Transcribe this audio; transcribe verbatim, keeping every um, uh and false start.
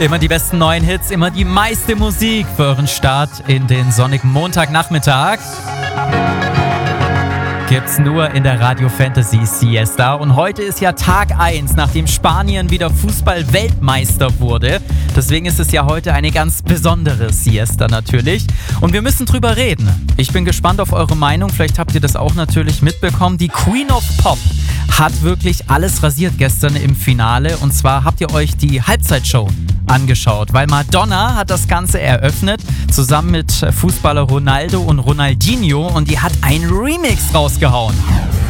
Immer die besten neuen Hits, immer die meiste Musik für euren Start in den sonnigen Montagnachmittag. Gibt's nur in der Radio Fantasy Siesta. Und heute ist ja Tag eins, nachdem Spanien wieder Fußball-Weltmeister wurde. Deswegen ist es ja heute eine ganz besondere Siesta natürlich. Und wir müssen drüber reden. Ich bin gespannt auf eure Meinung. Vielleicht habt ihr das auch natürlich mitbekommen. Die Queen of Pop hat wirklich alles rasiert gestern im Finale. Und zwar habt ihr euch die Halbzeitshow angeschaut, weil Madonna hat das Ganze eröffnet, zusammen mit Fußballer Ronaldo und Ronaldinho, und die hat einen Remix rausgehauen.